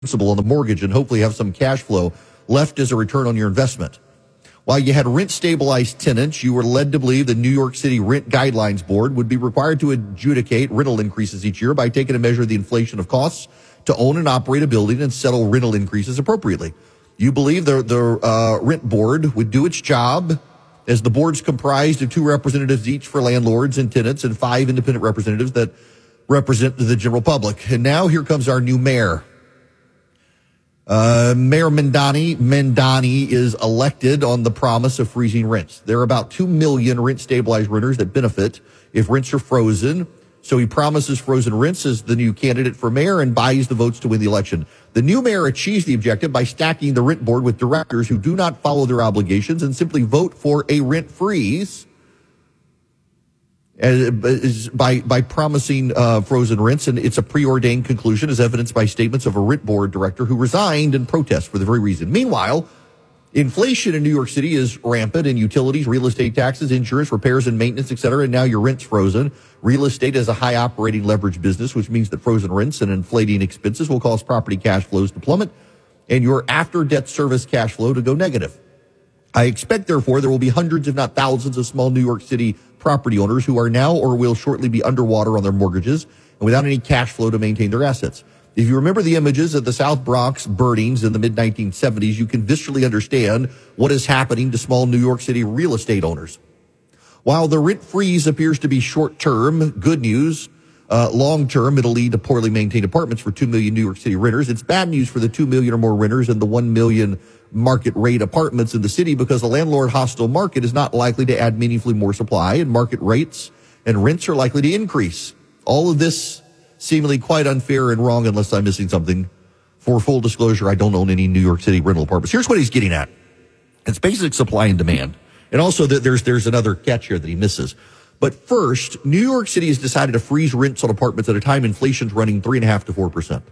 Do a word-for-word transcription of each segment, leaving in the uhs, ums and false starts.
principal on the mortgage and hopefully have some cash flow left as a return on your investment. While you had rent-stabilized tenants, you were led to believe the New York City Rent Guidelines Board would be required to adjudicate rental increases each year by taking a measure of the inflation of costs to own and operate a building and settle rental increases appropriately. You believe the, the uh, rent board would do its job, as the board's comprised of two representatives each for landlords and tenants and five independent representatives that represent the general public. And now here comes our new mayor. Uh, Mayor Mamdani, Mamdani is elected on the promise of freezing rents. There are about two million rent-stabilized renters that benefit if rents are frozen. So he promises frozen rents as the new candidate for mayor and buys the votes to win the election. The new mayor achieves the objective by stacking the rent board with directors who do not follow their obligations and simply vote for a rent freeze as, by, by promising uh, frozen rents. And it's a preordained conclusion as evidenced by statements of a rent board director who resigned in protest for the very reason. Meanwhile, inflation in New York City is rampant in utilities, real estate taxes, insurance, repairs and maintenance, et cetera. And now your rent's frozen. Real estate is a high operating leverage business, which means that frozen rents and inflating expenses will cause property cash flows to plummet and your after debt service cash flow to go negative. I expect, therefore, there will be hundreds, if not thousands, of small New York City property owners who are now or will shortly be underwater on their mortgages and without any cash flow to maintain their assets. If you remember the images of the South Bronx burnings in the mid nineteen seventies, you can viscerally understand what is happening to small New York City real estate owners. While the rent freeze appears to be short-term, good news, uh, long-term, it'll lead to poorly maintained apartments for two million New York City renters. It's bad news for the two million or more renters and the one million market rate apartments in the city because the landlord-hostile market is not likely to add meaningfully more supply, and market rates and rents are likely to increase. All of this seemingly quite unfair and wrong unless I'm missing something. For full disclosure, I don't own any New York City rental apartments. Here's what he's getting at. It's basic supply and demand. And also that there's there's another catch here that he misses. But first, New York City has decided to freeze rents on apartments at a time inflation's running three and a half to four percent.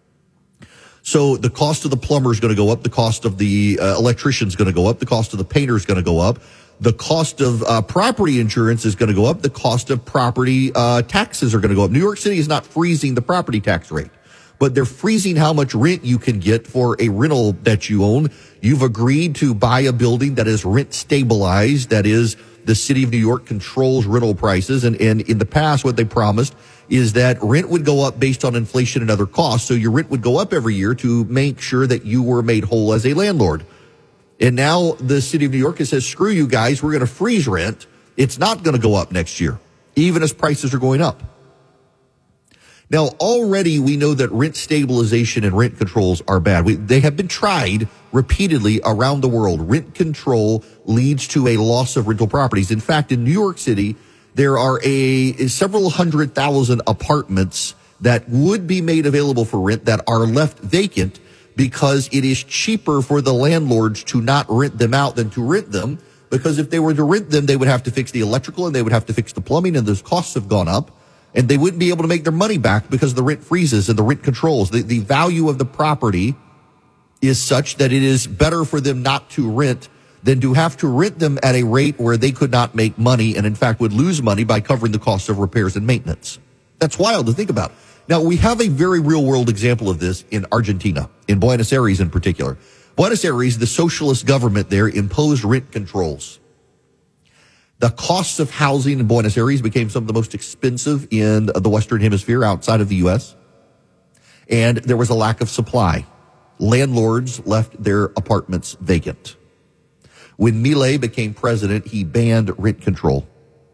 So the cost of the plumber is going to go up. The cost of the uh, electrician is going to go up. The cost of the painter is going to go up. The cost of uh, property insurance is going to go up. The cost of property uh, taxes are going to go up. New York City is not freezing the property tax rate, but they're freezing how much rent you can get for a rental that you own. You've agreed to buy a building that is rent stabilized. That is, the city of New York controls rental prices. And, and in the past, what they promised is that rent would go up based on inflation and other costs. So your rent would go up every year to make sure that you were made whole as a landlord. And now the city of New York has said, screw you guys, we're going to freeze rent. It's not going to go up next year, even as prices are going up. Now, already we know that rent stabilization and rent controls are bad. We, they have been tried repeatedly around the world. Rent control leads to a loss of rental properties. In fact, in New York City, there are a several hundred thousand apartments that would be made available for rent that are left vacant because it is cheaper for the landlords to not rent them out than to rent them. Because if they were to rent them, they would have to fix the electrical and they would have to fix the plumbing, and those costs have gone up. And they wouldn't be able to make their money back because the rent freezes and the rent controls. The, the value of the property is such that it is better for them not to rent than to have to rent them at a rate where they could not make money and, in fact, would lose money by covering the costs of repairs and maintenance. That's wild to think about. Now, we have a very real-world example of this in Argentina, in Buenos Aires in particular. Buenos Aires, the socialist government there, imposed rent controls. The costs of housing in Buenos Aires became some of the most expensive in the Western Hemisphere outside of the U S. And there was a lack of supply. Landlords left their apartments vacant. When Milei became president, he banned rent control.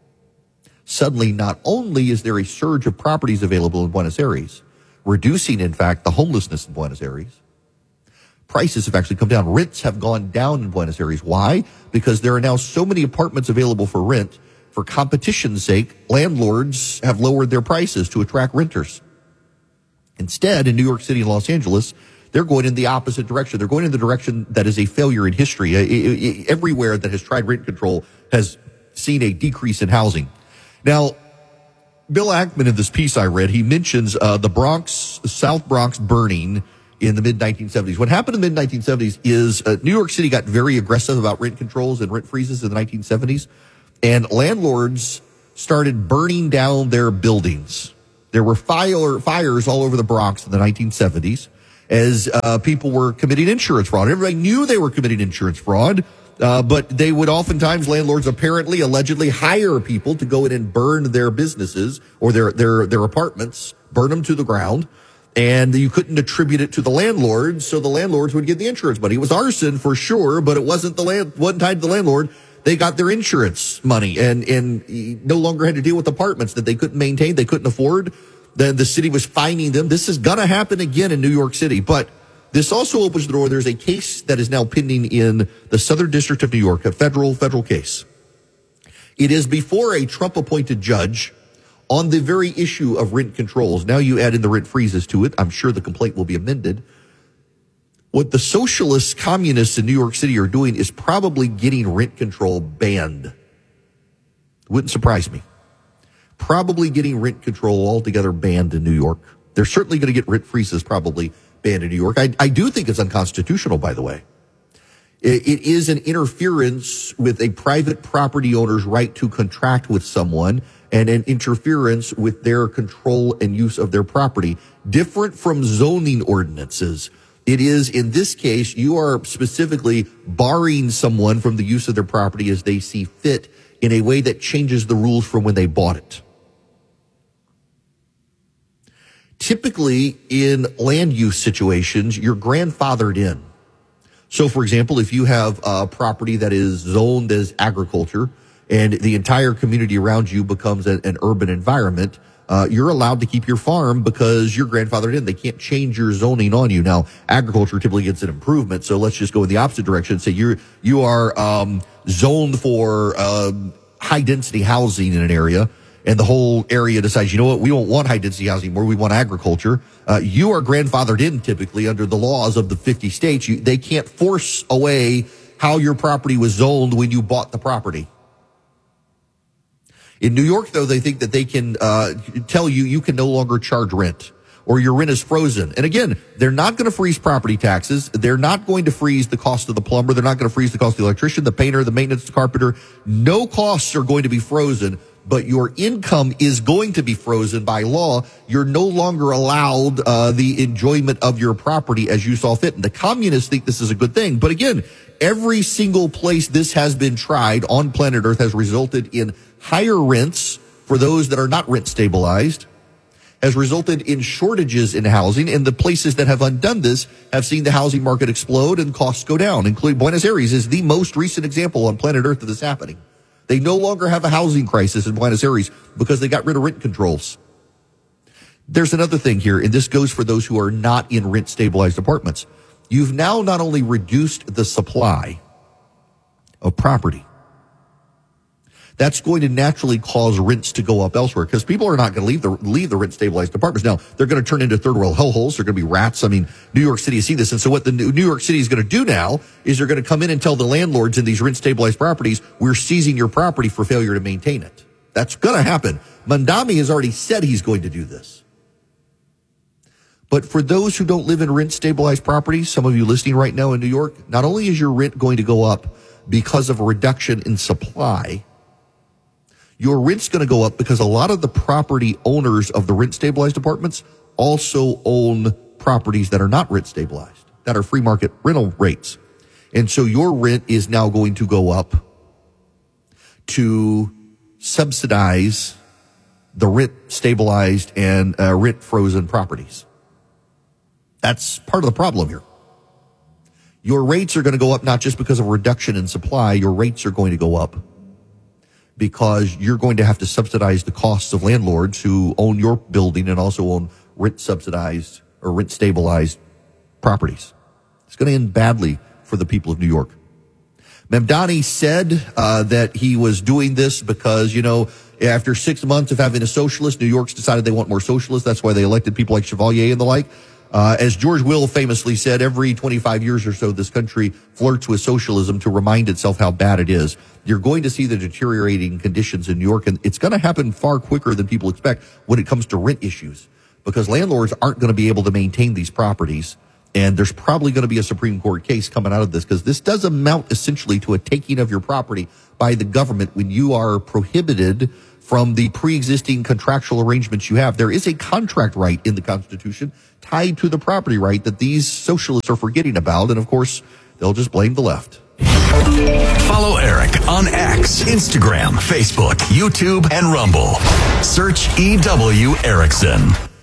Suddenly, not only is there a surge of properties available in Buenos Aires, reducing, in fact, the homelessness in Buenos Aires, prices have actually come down. Rents have gone down in Buenos Aires. Why? Because there are now so many apartments available for rent. For competition's sake, landlords have lowered their prices to attract renters. Instead, in New York City and Los Angeles, they're going in the opposite direction. They're going in the direction that is a failure in history. Everywhere that has tried rent control has seen a decrease in housing. Now, Bill Ackman, in this piece I read, he mentions uh, the Bronx, South Bronx burning in the mid nineteen seventies. What happened in the mid nineteen seventies is uh, New York City got very aggressive about rent controls and rent freezes in the nineteen seventies, and landlords started burning down their buildings. There were fire, fires all over the Bronx in the nineteen seventies, as uh, people were committing insurance fraud. Everybody knew they were committing insurance fraud, uh, but they would oftentimes, landlords apparently, allegedly hire people to go in and burn their businesses or their their their apartments, burn them to the ground. And you couldn't attribute it to the landlord, so the landlords would get the insurance money. It was arson for sure, but it wasn't the land, wasn't tied to the landlord. They got their insurance money and, and no longer had to deal with apartments that they couldn't maintain, they couldn't afford. Then the city was fining them. This is gonna happen again in New York City, but this also opens the door. There's a case that is now pending in the Southern District of New York, a federal, federal case. It is before a Trump-appointed judge on the very issue of rent controls. Now you add in the rent freezes to it. I'm sure the complaint will be amended. What the socialists, communists in New York City are doing is probably getting rent control banned. Wouldn't surprise me. Probably getting rent control altogether banned in New York. They're certainly going to get rent freezes probably banned in New York. I, I do think it's unconstitutional, by the way. It, it is an interference with a private property owner's right to contract with someone and an interference with their control and use of their property. Different from zoning ordinances. It is, in this case, you are specifically barring someone from the use of their property as they see fit in a way that changes the rules from when they bought it. Typically, in land use situations, you're grandfathered in. So, for example, if you have a property that is zoned as agriculture, and the entire community around you becomes a, an urban environment, uh, you're allowed to keep your farm because you're grandfathered in. They can't change your zoning on you. Now, agriculture typically gets an improvement, so let's just go in the opposite direction and say you're, you are um, zoned for uh, high-density housing in an area, and the whole area decides, you know what, we don't want high-density housing anymore, we want agriculture. Uh, you are grandfathered in typically under the laws of the fifty states. You, they can't force away how your property was zoned when you bought the property. In New York, though, they think that they can uh tell you you can no longer charge rent or your rent is frozen. And again, they're not going to freeze property taxes. They're not going to freeze the cost of the plumber. They're not going to freeze the cost of the electrician, the painter, the maintenance carpenter. No costs are going to be frozen, but your income is going to be frozen by law. You're no longer allowed uh the enjoyment of your property as you saw fit. And the communists think this is a good thing. But again, every single place this has been tried on planet Earth has resulted in higher rents for those that are not rent stabilized, has resulted in shortages in housing, and the places that have undone this have seen the housing market explode and costs go down, including Buenos Aires is the most recent example on planet Earth of this happening. They no longer have a housing crisis in Buenos Aires because they got rid of rent controls. There's another thing here, and this goes for those who are not in rent stabilized apartments. You've now not only reduced the supply of property, that's going to naturally cause rents to go up elsewhere because people are not going to leave the leave the rent stabilized apartments. Now, they're going to turn into third world hellholes. They're going to be rats. I mean, New York City see this. And so what the New York City is going to do now is they're going to come in and tell the landlords in these rent stabilized properties, we're seizing your property for failure to maintain it. That's going to happen. Mandami has already said he's going to do this. But for those who don't live in rent stabilized properties, some of you listening right now in New York, not only is your rent going to go up because of a reduction in supply, your rent's going to go up because a lot of the property owners of the rent stabilized apartments also own properties that are not rent stabilized, that are free market rental rates. And so your rent is now going to go up to subsidize the rent stabilized and uh, rent frozen properties. That's part of the problem here. Your rates are going to go up not just because of a reduction in supply, your rates are going to go up because you're going to have to subsidize the costs of landlords who own your building and also own rent subsidized or rent stabilized properties. It's going to end badly for the people of New York. Mamdani said uh, that he was doing this because, you know, after six months of having a socialist, New York's decided they want more socialists. That's why they elected people like Chevalier and the like. Uh, as George Will famously said, every twenty-five years or so, this country flirts with socialism to remind itself how bad it is. You're going to see the deteriorating conditions in New York, and it's going to happen far quicker than people expect when it comes to rent issues, because landlords aren't going to be able to maintain these properties. And there's probably going to be a Supreme Court case coming out of this, because this does amount essentially to a taking of your property by the government when you are prohibited from the pre-existing contractual arrangements you have. There is a contract right in the Constitution tied to the property right that these socialists are forgetting about. And of course, they'll just blame the left. Follow Eric on X, Instagram, Facebook, YouTube, and Rumble. Search E W Erickson.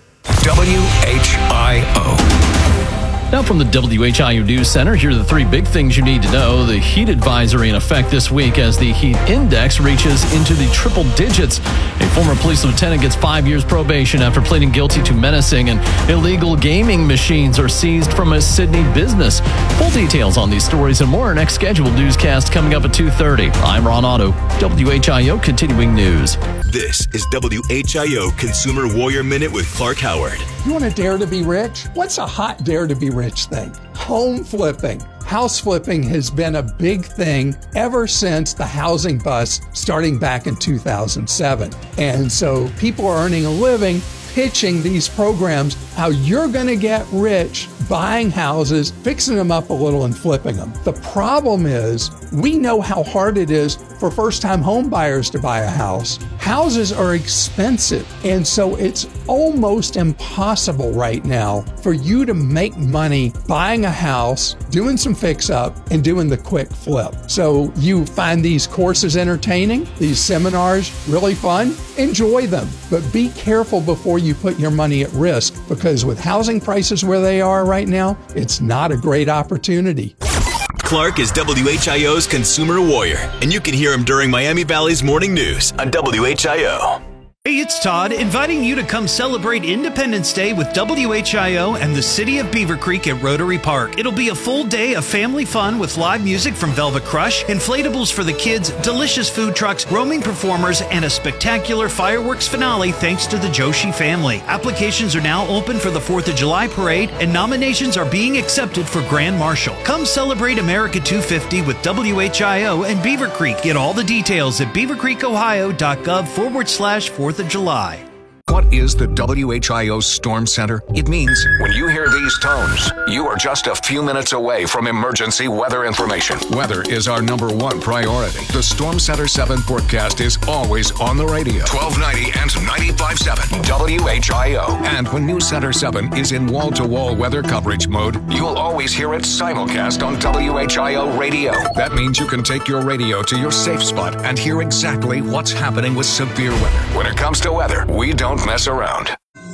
W H I O. Now from the W H I O News Center, here are the three big things you need to know. The heat advisory in effect this week as the heat index reaches into the triple digits. A former police lieutenant gets five years probation after pleading guilty to menacing, and illegal gaming machines are seized from a Sydney business. Full details on these stories and more. Our next scheduled newscast coming up at two thirty. I'm Ron Otto, W H I O Continuing News. This is W H I O Consumer Warrior Minute with Clark Howard. You want to dare to be rich? What's a hot dare to be rich thing? Home flipping. House flipping has been a big thing ever since the housing bust starting back in two thousand seven. And so people are earning a living pitching these programs, how you're going to get rich buying houses, fixing them up a little and flipping them. The problem is we know how hard it is for first-time home buyers to buy a house. Houses are expensive, and so it's almost impossible right now for you to make money buying a house, doing some fix-up, and doing the quick flip. So you find these courses entertaining, these seminars really fun, enjoy them, but be careful before you put your money at risk, because with housing prices where they are right now, it's not a great opportunity. Clark is W H I O's Consumer Warrior, and you can hear him during Miami Valley's Morning News on W H I O. Hey, it's Todd, inviting you to come celebrate Independence Day with W H I O and the City of Beaver Creek at Rotary Park. It'll be a full day of family fun with live music from Velvet Crush, inflatables for the kids, delicious food trucks, roaming performers, and a spectacular fireworks finale thanks to the Joshi family. Applications are now open for the fourth of July parade, and nominations are being accepted for Grand Marshal. Come celebrate America two fifty with W H I O and Beaver Creek. Get all the details at beavercreekohio.gov forward slash fourth of July. What is the W H I O Storm Center? It means when you hear these tones, you are just a few minutes away from emergency weather information. Weather is our number one priority. The Storm Center seven forecast is always on the radio. twelve ninety and ninety-five point seven W H I O. And when News Center seven is in wall-to-wall weather coverage mode, you'll always hear it simulcast on W H I O radio. That means you can take your radio to your safe spot and hear exactly what's happening with severe weather. When it comes to weather, we don't mess around.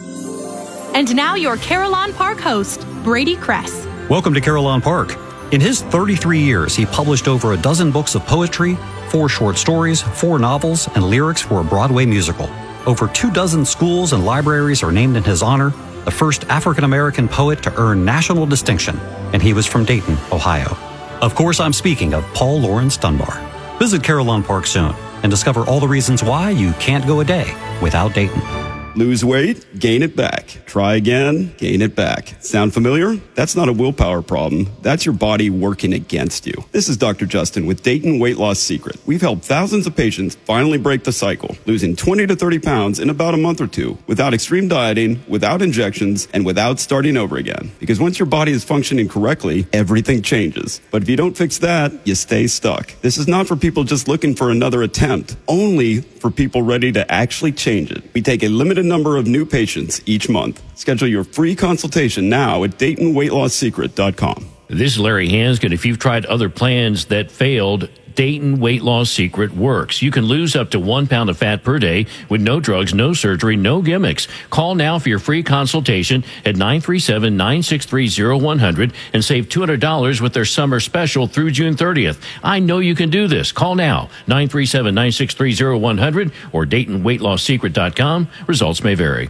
And now your Carillon Park host, Brady Kress. Welcome to Carillon Park. In his thirty-three years, he published over a dozen books of poetry, four short stories, four novels, and lyrics for a Broadway musical. Over two dozen schools and libraries are named in his honor, the first African-American poet to earn national distinction, and he was from Dayton, Ohio. Of course, I'm speaking of Paul Laurence Dunbar. Visit Carillon Park soon and discover all the reasons why you can't go a day without Dayton. Lose weight, gain it back. Try again, gain it back. Sound familiar? That's not a willpower problem. That's your body working against you. This is Doctor Justin with Dayton Weight Loss Secret. We've helped thousands of patients finally break the cycle, losing twenty to thirty pounds in about a month or two, without extreme dieting, without injections, and without starting over again. Because once your body is functioning correctly, everything changes. But if you don't fix that, you stay stuck. This is not for people just looking for another attempt, only for people ready to actually change it. We take a limited number of new patients each month. Schedule your free consultation now at Dayton Weight Loss Secret dot com. This is Larry Hanskin. If you've tried other plans that failed, Dayton Weight Loss Secret works. You can lose up to one pound of fat per day with no drugs, no surgery, no gimmicks. Call now for your free consultation at nine three seven, nine six three, zero one zero zero and save two hundred dollars with their summer special through June thirtieth. I know you can do this. Call now, nine three seven, nine six three, zero one zero zero or Dayton Weight Loss Secret dot com. Results may vary.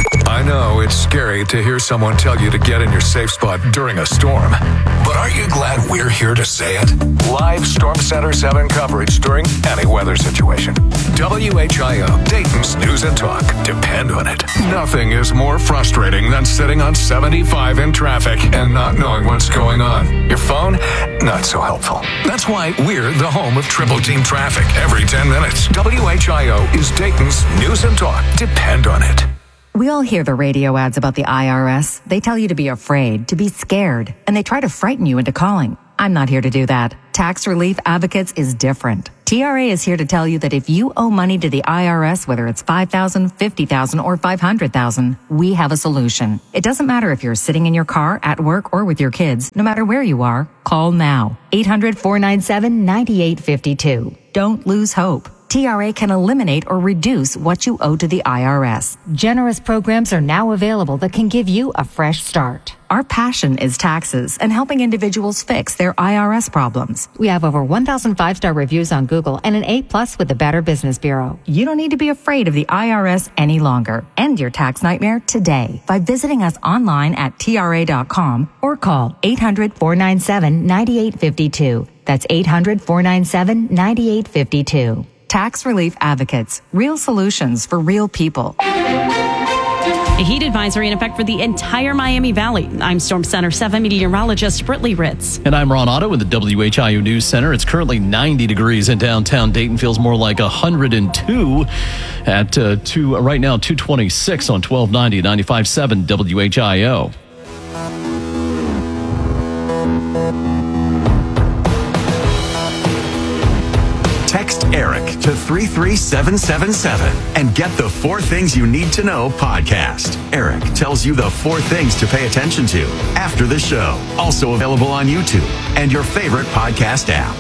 I know it's scary to hear someone tell you to get in your safe spot during a storm. But aren't you glad we're here to say it? Live Storm Center seven coverage during any weather situation. W H I O, Dayton's News and Talk. Depend on it. Nothing is more frustrating than sitting on seventy-five in traffic and not knowing what's going on. Your phone, not so helpful. That's why we're the home of Triple Team Traffic every ten minutes. W H I O is Dayton's News and Talk. Depend on it. We all hear the radio ads about the I R S. They tell you to be afraid, to be scared, and they try to frighten you into calling. I'm not here to do that. Tax Relief Advocates is different. T R A is here to tell you that if you owe money to the I R S, whether it's five thousand dollars, fifty thousand dollars, or five hundred thousand dollars, we have a solution. It doesn't matter if you're sitting in your car, at work, or with your kids. No matter where you are, call now. eight hundred, four nine seven, nine eight five two. Don't lose hope. T R A can eliminate or reduce what you owe to the I R S. Generous programs are now available that can give you a fresh start. Our passion is taxes and helping individuals fix their I R S problems. We have over one thousand five-star reviews on Google and an A plus with the Better Business Bureau. You don't need to be afraid of the I R S any longer. End your tax nightmare today by visiting us online at T R A dot com or call eight hundred, four nine seven, nine eight five two. That's eight hundred, four nine seven, nine eight five two. Tax Relief Advocates. Real solutions for real people. A heat advisory in effect for the entire Miami Valley. I'm Storm Center seven meteorologist Britley Ritz. And I'm Ron Otto in the W H I U News Center. It's currently ninety degrees in downtown Dayton. Feels more like one hundred two at uh, two, uh, right now, two twenty-six on twelve ninety, ninety-five point seven W H I O. Text Eric to three three seven seven seven and get the Four Things You Need to Know podcast. Eric tells you the four things to pay attention to after the show. Also available on YouTube and your favorite podcast app.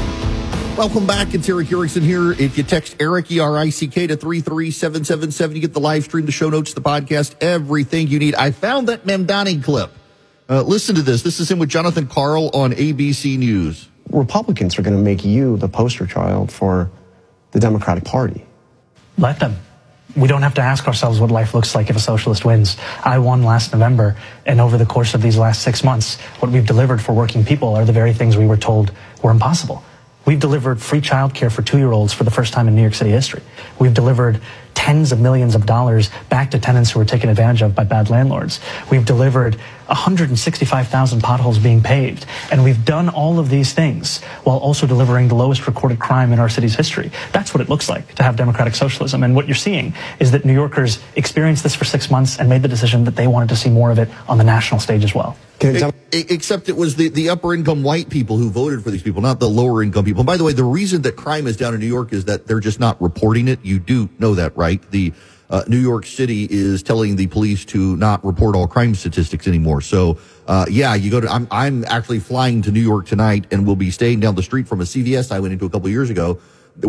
Welcome back. It's Eric Erickson here. If you text Eric, E R I C K, to three three seven seven seven, you get the live stream, the show notes, the podcast, everything you need. I found that Mamdani clip. Uh, listen to this. This is him with Jonathan Karl on A B C News. Republicans are going to make you the poster child for the Democratic Party. Let them. We don't have to ask ourselves what life looks like if a socialist wins. I won last November, and over the course of these last six months, what we've delivered for working people are the very things we were told were impossible. We've delivered free childcare for two-year-olds for the first time in New York City history. We've delivered tens of millions of dollars back to tenants who were taken advantage of by bad landlords. We've delivered one hundred sixty-five thousand potholes being paved. And we've done all of these things while also delivering the lowest recorded crime in our city's history. That's what it looks like to have democratic socialism. And what you're seeing is that New Yorkers experienced this for six months and made the decision that they wanted to see more of it on the national stage as well. Except it was the, the upper income white people who voted for these people, not the lower income people. And by the way, the reason that crime is down in New York is that they're just not reporting it. You do know that, right? The uh, New York City is telling the police to not report all crime statistics anymore. So, uh, yeah, you go to, I'm, I'm actually flying to New York tonight and will be staying down the street from a C V S I went into a couple of years ago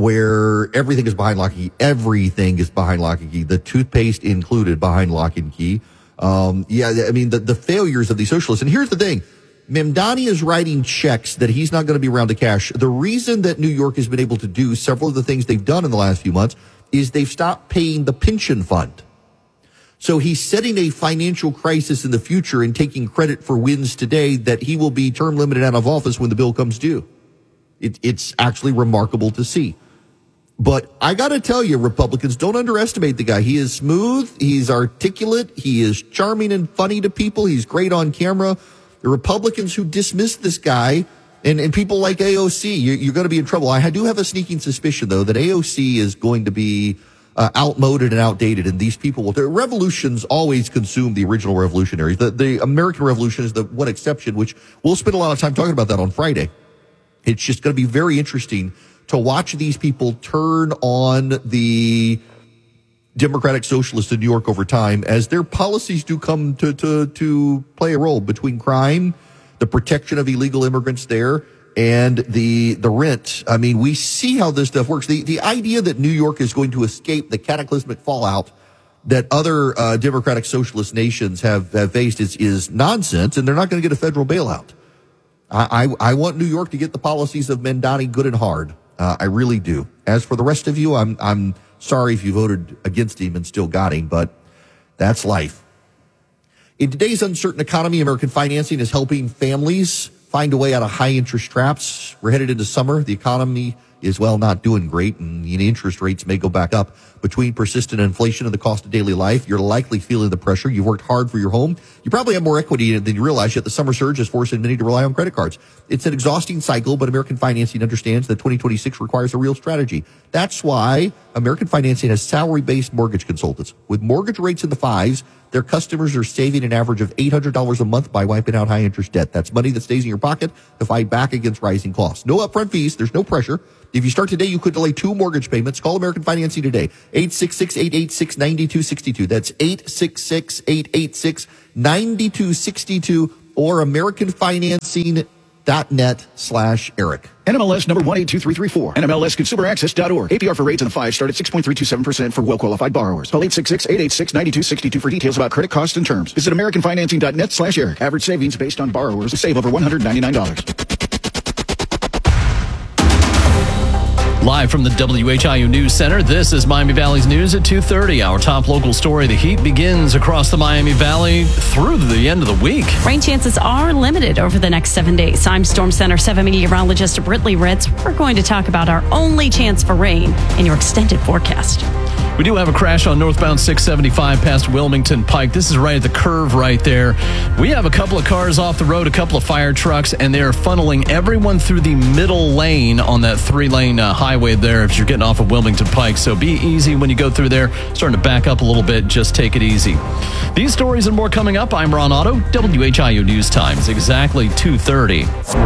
where everything is behind lock and key. Everything is behind lock and key. The toothpaste included behind lock and key. Um, yeah, I mean, the, the failures of the socialists. And here's the thing. Mamdani is writing checks that he's not going to be around to cash. The reason that New York has been able to do several of the things they've done in the last few months is they've stopped paying the pension fund. So he's setting a financial crisis in the future and taking credit for wins today that he will be term limited out of office when the bill comes due. It, it's actually remarkable to see. But I got to tell you, Republicans, don't underestimate the guy. He is smooth. He's articulate. He is charming and funny to people. He's great on camera. The Republicans who dismiss this guy and, and people like A O C, you're, you're going to be in trouble. I do have a sneaking suspicion, though, that A O C is going to be uh, outmoded and outdated, and these people will. The revolutions always consume the original revolutionaries. The, the American Revolution is the one exception, which we'll spend a lot of time talking about that on Friday. It's just going to be very interesting to watch these people turn on the Democratic Socialists in New York over time as their policies do come to, to, to play a role between crime, the protection of illegal immigrants there, and the, the rent. I mean, we see how this stuff works. The, the idea that New York is going to escape the cataclysmic fallout that other, uh, Democratic Socialist nations have, have faced is, is nonsense, and they're not going to get a federal bailout. I, I, I want New York to get the policies of Mamdani good and hard. Uh, I really do. As for the rest of you, I'm I'm sorry if you voted against him and still got him, but that's life. In today's uncertain economy, American financing is helping families find a way out of high interest traps. We're headed into summer. The economy is, well, not doing great, and you know, interest rates may go back up. Between persistent inflation and the cost of daily life, you're likely feeling the pressure. You've worked hard for your home. You probably have more equity in it than you realize, yet the summer surge is forcing many to rely on credit cards. It's an exhausting cycle, but American Financing understands that twenty twenty-six requires a real strategy. That's why American Financing has salary-based mortgage consultants. With mortgage rates in the fives, their customers are saving an average of eight hundred dollars a month by wiping out high-interest debt. That's money that stays in your pocket to fight back against rising costs. No upfront fees. There's no pressure. If you start today, you could delay two mortgage payments. Call American Financing today. eight six six, eight eight six, nine two six two. That's eight six six, eight eight six, nine two six two or American Financing dot net slash Eric. N M L S number one eight two three three four. N M L S consumer access dot org. A P R for rates in the five start at six point three two seven percent for well-qualified borrowers. Call eight six six, eight eight six, nine two six two for details about credit costs and terms. Visit American Financing dot net slash Eric. Average savings based on borrowers who save over one hundred ninety-nine dollars. Live from the W H I U News Center, this is Miami Valley's News at two thirty. Our top local story, the heat begins across the Miami Valley through the end of the week. Rain chances are limited over the next seven days. I'm Storm Center seven meteorologist Britley Ritz. We're going to talk about our only chance for rain in your extended forecast. We do have a crash on northbound six seventy-five past Wilmington Pike. This is right at the curve right there. We have a couple of cars off the road, a couple of fire trucks, and they're funneling everyone through the middle lane on that three-lane uh, highway there if you're getting off of Wilmington Pike. So be easy when you go through there. Starting to back up a little bit. Just take it easy. These stories and more coming up. I'm Ron Otto, W H I U News Times, exactly two thirty.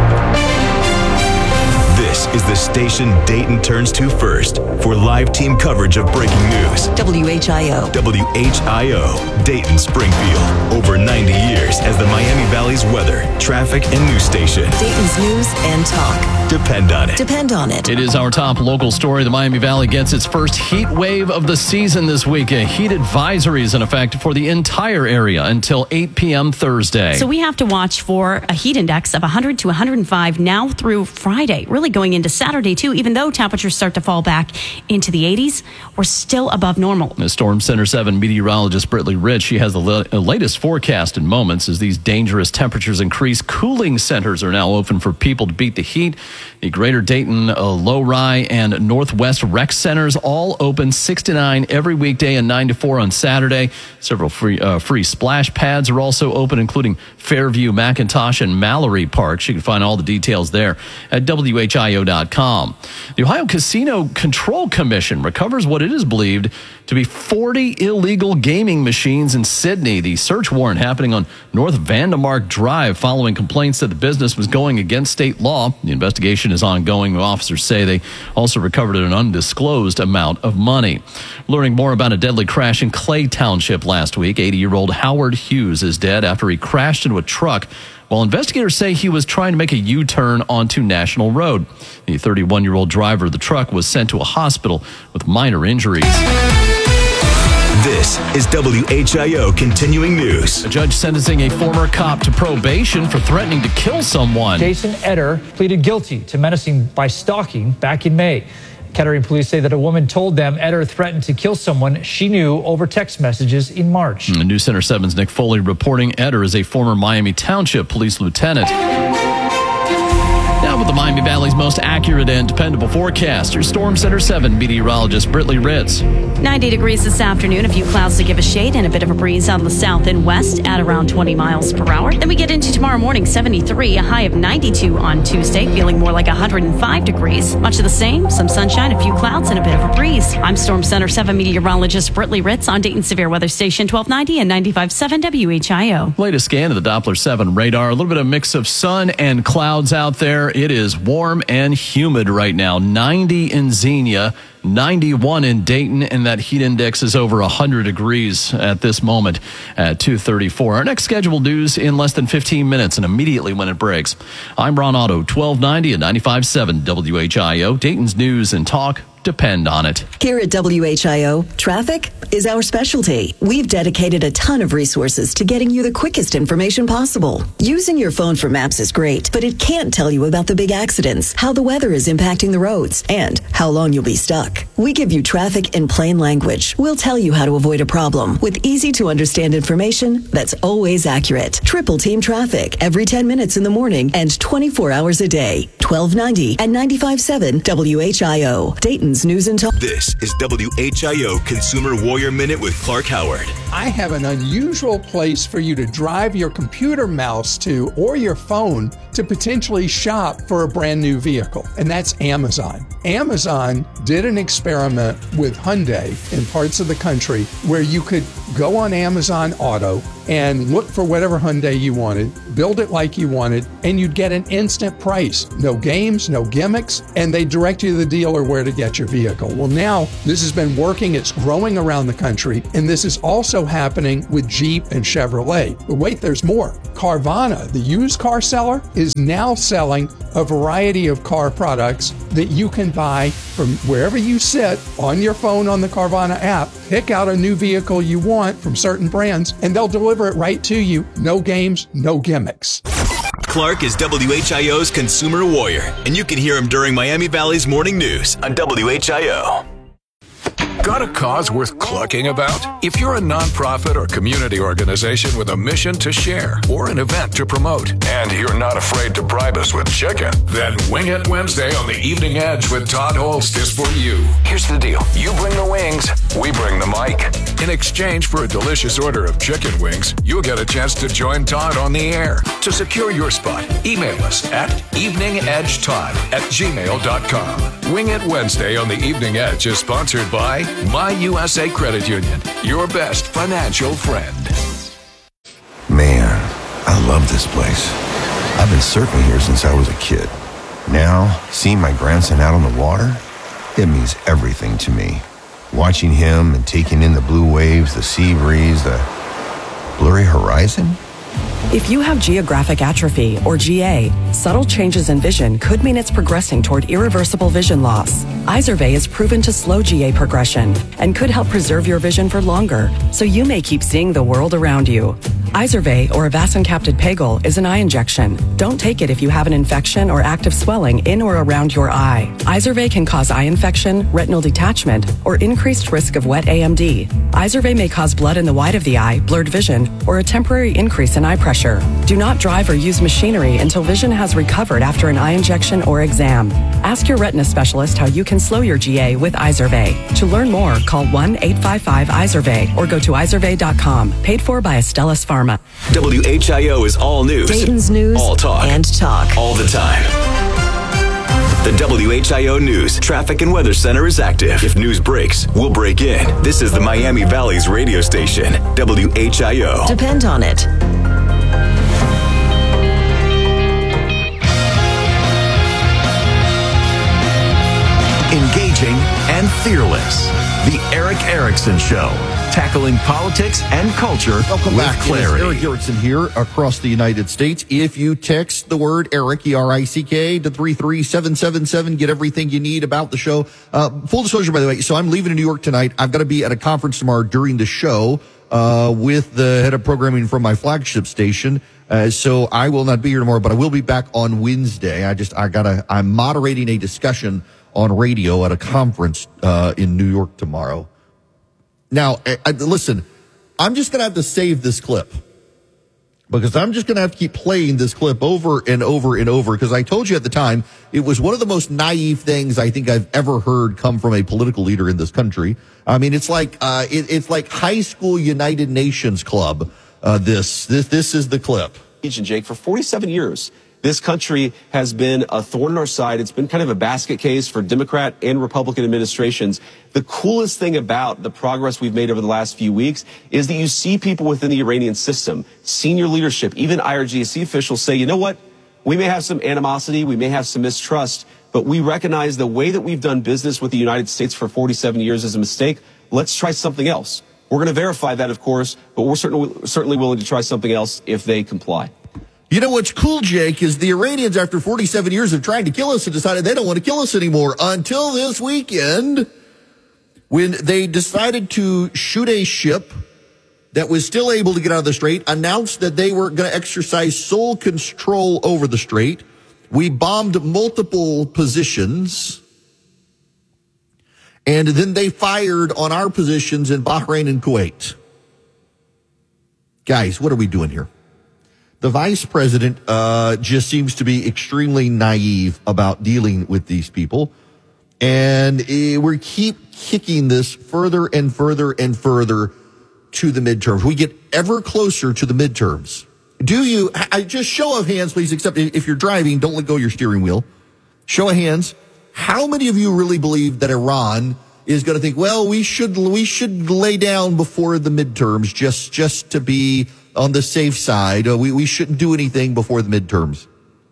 This is the station Dayton turns to first for live team coverage of breaking news. W H I O. W H I O, Dayton Springfield. Over ninety years as the Miami Valley's weather, traffic, and news station. Dayton's news and talk. Depend on it. Depend on it. It is our top local story. The Miami Valley gets its first heat wave of the season this week. A heat advisory is in effect for the entire area until eight p.m. Thursday. So we have to watch for a heat index of one hundred to one hundred five now through Friday. Really going into Saturday, too. Even though temperatures start to fall back into the eighties, we're still above normal. The Storm Center seven meteorologist Britley Ritz, she has the le- latest forecast in moments as these dangerous temperatures increase. Cooling centers are now open for people to beat the heat. The Greater Dayton, uh, Low Rye, and Northwest Rec Centers all open six to nine every weekday and nine to four on Saturday. Several free uh, free splash pads are also open, including Fairview, McIntosh, and Mallory Parks. You can find all the details there at W H I O dot com. The Ohio Casino Control Commission recovers what it is believed to be forty illegal gaming machines in Sydney. The search warrant happening on North Vandemark Drive following complaints that the business was going against state law. The investigation is ongoing. Officers say they also recovered an undisclosed amount of money. Learning more about a deadly crash in Clay Township last week, eighty-year-old Howard Hughes is dead after he crashed into a truck while investigators say he was trying to make a U-turn onto National Road. The thirty-one-year-old driver of the truck was sent to a hospital with minor injuries. This is W H I O Continuing News. A judge sentencing a former cop to probation for threatening to kill someone. Jason Etter pleaded guilty to menacing by stalking back in May. Kettering police say that a woman told them Etter threatened to kill someone she knew over text messages in March. And News Center seven's Nick Foley reporting Etter is a former Miami Township police lieutenant. Now with the Miami Valley's most accurate and dependable forecast, your Storm Center seven meteorologist Britley Ritz. ninety degrees this afternoon, a few clouds to give a shade and a bit of a breeze out of the south and west at around twenty miles per hour. Then we get into tomorrow morning, seventy-three, a high of ninety-two on Tuesday, feeling more like one hundred five degrees. Much of the same, some sunshine, a few clouds, and a bit of a breeze. I'm Storm Center seven meteorologist Britley Ritz on Dayton Severe Weather Station twelve ninety and ninety-five point seven W H I O. Latest scan of the Doppler seven radar. A little bit of mix of sun and clouds out there. It is warm and humid right now. ninety in Xenia, ninety-one in Dayton, and that heat index is over one hundred degrees at this moment at two thirty-four. Our next scheduled news in less than fifteen minutes and immediately when it breaks. I'm Ron Otto, twelve ninety and ninety-five point seven W H I O. Dayton's news and talk. Depend on it. Here at W H I O, traffic is our specialty. We've dedicated a ton of resources to getting you the quickest information possible. Using your phone for maps is great, but it can't tell you about the big accidents, how the weather is impacting the roads, and how long you'll be stuck. Talk. We give you traffic in plain language. We'll tell you how to avoid a problem with easy-to-understand information that's always accurate. Triple Team Traffic every ten minutes in the morning and twenty-four hours a day. twelve ninety and ninety-five point seven W H I O. Dayton's News and Talk. This is W H I O Consumer Warrior Minute with Clark Howard. I have an unusual place for you to drive your computer mouse to or your phone to potentially shop for a brand new vehicle, and that's Amazon. Amazon did an experiment with Hyundai in parts of the country where you could go on Amazon Auto and look for whatever Hyundai you wanted, build it like you wanted, and you'd get an instant price. No games, no gimmicks, and they direct you to the dealer where to get your vehicle. Well, now this has been working. It's growing around the country, and this is also happening with Jeep and Chevrolet. But wait, there's more. Carvana, the used car seller, is now selling a variety of car products that you can buy from wherever you sit on your phone on the Carvana app. Pick out a new vehicle you want from certain brands, and they'll deliver it right to you. No games, no gimmicks. Clark is W H I O's Consumer Warrior, and you can hear him during Miami Valley's Morning News on W H I O. Got a cause worth clucking about? If you're a nonprofit or community organization with a mission to share or an event to promote, and you're not afraid to bribe us with chicken, then Wing It Wednesday on the Evening Edge with Todd Holst is for you. Here's the deal. You bring the wings, we bring the mic. In exchange for a delicious order of chicken wings, you'll get a chance to join Todd on the air. To secure your spot, email us at eveningedgetodd at gmail dot com. Wing It Wednesday on the Evening Edge is sponsored by My U S A Credit Union, your best financial friend. Man, I love this place. I've been surfing here since I was a kid. Now, seeing my grandson out on the water, it means everything to me. Watching him and taking in the blue waves, the sea breeze, the blurry horizon. If you have geographic atrophy, or G A, subtle changes in vision could mean it's progressing toward irreversible vision loss. Izervay is proven to slow G A progression and could help preserve your vision for longer, so you may keep seeing the world around you. Izervay, or avacincaptad pegol, is an eye injection. Don't take it if you have an infection or active swelling in or around your eye. Izervay can cause eye infection, retinal detachment, or increased risk of wet A M D. Izervay may cause blood in the white of the eye, blurred vision, or a temporary increase in eye pressure. Do not drive or use machinery until vision has recovered after an eye injection or exam. Ask your retina specialist how you can slow your G A with Izervay. To learn more, call one eight five five Izervay or go to izervay dot com. Paid for by Astellas Pharma. W H I O is all news. Dayton's News all talk. and talk. All the time. The W H I O News Traffic and Weather Center is active. If news breaks, we'll break in. This is the Miami Valley's radio station, W H I O. Depend on it. Engaging and fearless. The Eric Erickson Show. Tackling politics and culture Welcome with back. clarity. It is Eric Erickson here across the United States. If you text the word Eric, E R I C K, to three three seven seven seven, get everything you need about the show. Uh, full disclosure, by the way, so I'm leaving in New York tonight. I've got to be at a conference tomorrow during the show uh, with the head of programming from my flagship station. Uh, so I will not be here tomorrow, but I will be back on Wednesday. I just, I gotta, I'm moderating a discussion on radio at a conference uh, in New York tomorrow. Now, I, I, listen, I'm just going to have to save this clip because I'm just going to have to keep playing this clip over and over and over because I told you at the time it was one of the most naive things I think I've ever heard come from a political leader in this country. I mean, it's like uh, it, it's like high school United Nations Club. Uh, this this this is the clip. Jake, for forty-seven years. This country has been a thorn in our side. It's been kind of a basket case for Democrat and Republican administrations. The coolest thing about the progress we've made over the last few weeks is that you see people within the Iranian system, senior leadership, even I R G C officials say, you know what? We may have some animosity, we may have some mistrust, but we recognize the way that we've done business with the United States for forty-seven years is a mistake. Let's try something else. We're going to verify that, of course, but we're certainly, certainly willing to try something else if they comply. You know what's cool, Jake, is the Iranians, after forty-seven years of trying to kill us, have decided they don't want to kill us anymore until this weekend when they decided to shoot a ship that was still able to get out of the strait, announced that they were going to exercise sole control over the strait. We bombed multiple positions. And then they fired on our positions in Bahrain and Kuwait. Guys, what are we doing here? The vice president uh, just seems to be extremely naive about dealing with these people. And uh, we keep kicking this further and further and further to the midterms. We get ever closer to the midterms. Do you, I just show of hands, please, except if you're driving, don't let go of your steering wheel. Show of hands. How many of you really believe that Iran is going to think, well, we should, we should lay down before the midterms just, just to be on the safe side? Uh, we, we shouldn't do anything before the midterms.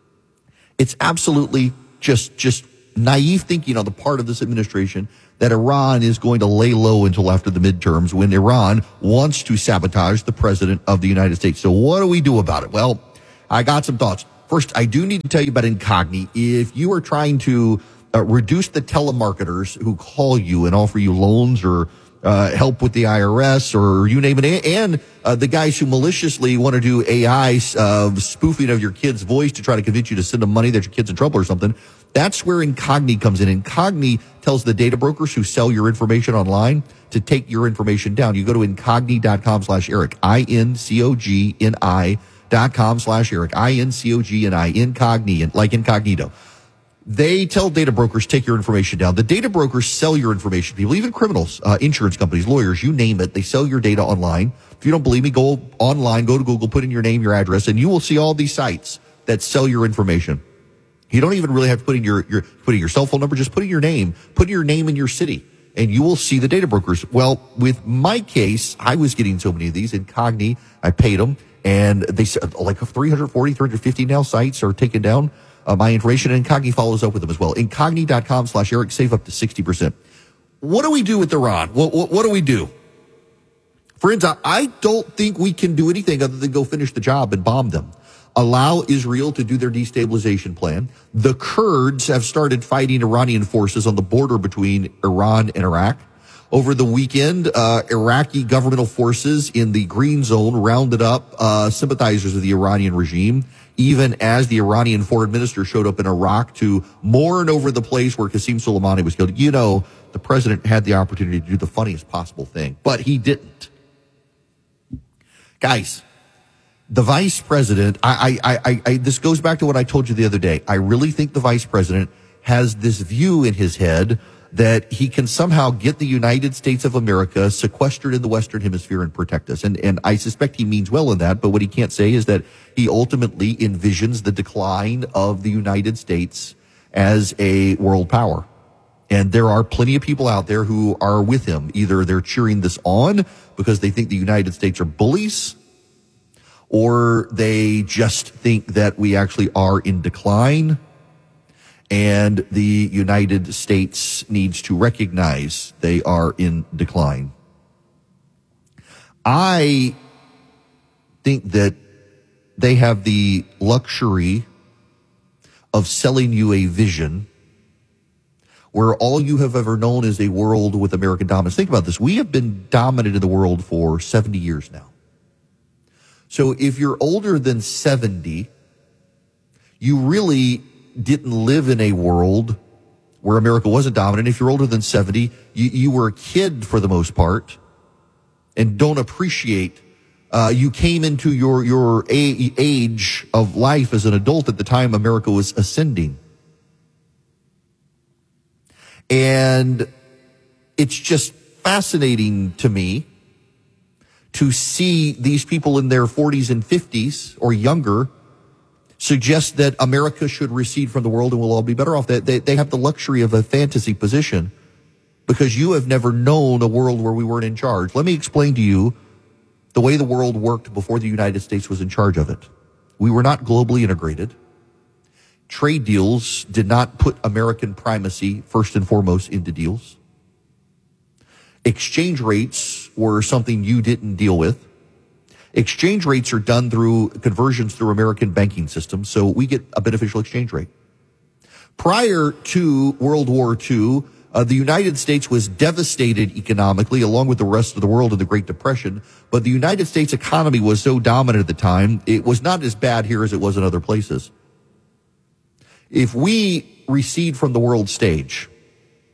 It's absolutely just, just naive thinking on the part of this administration that Iran is going to lay low until after the midterms when Iran wants to sabotage the president of the United States. So what do we do about it? Well, I got some thoughts. First, I do need to tell you about Incogni. If you are trying to uh, reduce the telemarketers who call you and offer you loans or uh, help with the I R S or you name it, and uh, the guys who maliciously want to do A I uh, spoofing of your kid's voice to try to convince you to send them money that your kid's in trouble or something, that's where Incogni comes in. Incogni tells the data brokers who sell your information online to take your information down. You go to incogni.com slash Eric, I N C O G N I dot com slash Eric, I N C O G N I, Incogni, like incognito. They tell data brokers, take your information down. The data brokers sell your information. People, even criminals, uh, insurance companies, lawyers, you name it, they sell your data online. If you don't believe me, go online, go to Google, put in your name, your address, and you will see all these sites that sell your information. You don't even really have to put in your, your, put in your cell phone number, just put in your name, put in your name in your city, and you will see the data brokers. Well, with my case, I was getting so many of these. Incogni, I paid them, and they said like three forty, three fifty now sites are taking down uh, my information, and Incogni follows up with them as well. Incogni.com slash Eric, save up to sixty percent. What do we do with Iran? What, what, what do we do? Friends, I, I don't think we can do anything other than go finish the job and bomb them. Allow Israel to do their destabilization plan. The Kurds have started fighting Iranian forces on the border between Iran and Iraq. Over the weekend, uh, Iraqi governmental forces in the Green Zone rounded up uh, sympathizers of the Iranian regime, even as the Iranian foreign minister showed up in Iraq to mourn over the place where Qasem Soleimani was killed. You know, the president had the opportunity to do the funniest possible thing, but he didn't. Guys, the vice president, I, I, I, I, this goes back to what I told you the other day. I really think the vice president has this view in his head that he can somehow get the United States of America sequestered in the Western Hemisphere and protect us. And, and I suspect he means well in that, but what he can't say is that he ultimately envisions the decline of the United States as a world power. And there are plenty of people out there who are with him. Either they're cheering this on because they think the United States are bullies, or they just think that we actually are in decline, and the United States needs to recognize they are in decline. I think that they have the luxury of selling you a vision where all you have ever known is a world with American dominance. Think about this. We have been dominant in the world for seventy years now. So if you're older than seventy, you really didn't live in a world where America wasn't dominant. If you're older than seventy, you, you were a kid for the most part and don't appreciate, uh, you came into your, your a- age of life as an adult at the time America was ascending. And it's just fascinating to me to see these people in their forties and fifties or younger suggest that America should recede from the world and we'll all be better off. They, they, they have the luxury of a fantasy position because you have never known a world where we weren't in charge. Let me explain to you the way the world worked before the United States was in charge of it. We were not globally integrated. Trade deals did not put American primacy first and foremost into deals. Exchange rates were something you didn't deal with. Exchange rates are done through conversions through American banking systems, so we get a beneficial exchange rate. Prior to World War Two, uh, the United States was devastated economically, along with the rest of the world in the Great Depression, but the United States economy was so dominant at the time, it was not as bad here as it was in other places. If we recede from the world stage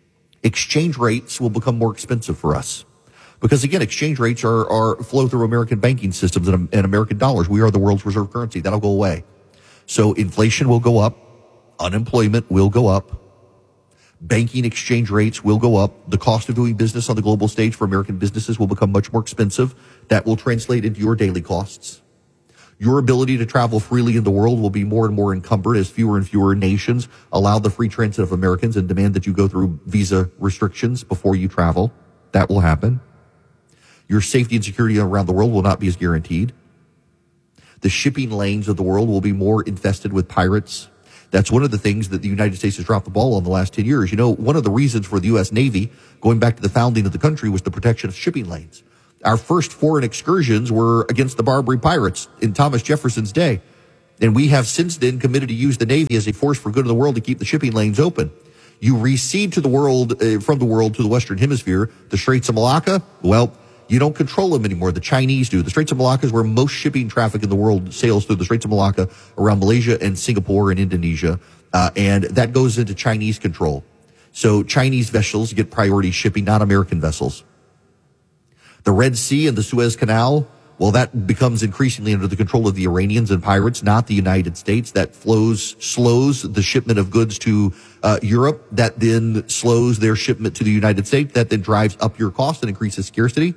exchange rates will become more expensive for us. Because again, exchange rates are, are flow through American banking systems and, and American dollars. We are the world's reserve currency. That'll go away. So inflation will go up. Unemployment will go up. Banking exchange rates will go up. The cost of doing business on the global stage for American businesses will become much more expensive. That will translate into your daily costs. Your ability to travel freely in the world will be more and more encumbered as fewer and fewer nations allow the free transit of Americans and demand that you go through visa restrictions before you travel. That will happen. Your safety and security around the world will not be as guaranteed. The shipping lanes of the world will be more infested with pirates. That's one of the things that the United States has dropped the ball on the last ten years. You know, one of the reasons for the U S Navy, going back to the founding of the country, was the protection of shipping lanes. Our first foreign excursions were against the Barbary pirates in Thomas Jefferson's day. And we have since then committed to use the Navy as a force for good of the world to keep the shipping lanes open. You recede to the world, uh, from the world to the Western Hemisphere, the Straits of Malacca, well, you don't control them anymore. The Chinese do. The Straits of Malacca is where most shipping traffic in the world sails through the Straits of Malacca around Malaysia and Singapore and Indonesia. Uh, and that goes into Chinese control. So Chinese vessels get priority shipping, not American vessels. The Red Sea and the Suez Canal, well, that becomes increasingly under the control of the Iranians and pirates, not the United States. That flows, slows the shipment of goods to uh, Europe. That then slows their shipment to the United States. That then drives up your cost and increases scarcity.